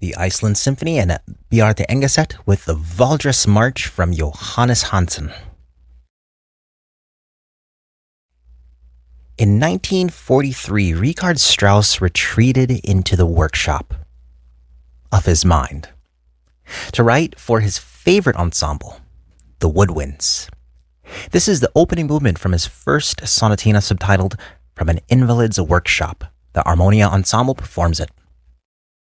the Iceland Symphony and Bjarte Engeset with the Valdres March from Johannes Hansen. In 1943, Richard Strauss retreated into the workshop of his mind to write for his favorite ensemble, the Woodwinds. This is the opening movement from his first sonatina subtitled From an Invalid's Workshop. The Armonia Ensemble performs it.